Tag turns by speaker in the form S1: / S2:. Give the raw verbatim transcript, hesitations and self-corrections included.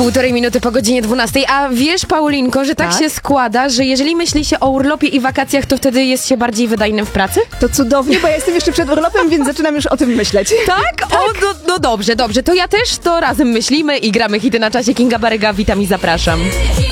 S1: Półtorej minuty po godzinie dwunastej. A wiesz, Paulinko, że tak,
S2: Tak?
S1: się składa, że jeżeli myśli się o urlopie i wakacjach, to wtedy jest się bardziej wydajnym w pracy?
S2: To cudownie, bo ja jestem jeszcze przed urlopem, więc zaczynam już o tym myśleć.
S1: Tak? O, no, no dobrze, dobrze. To ja też to razem myślimy i gramy hity na czasie. Kinga Baryga, witam i zapraszam.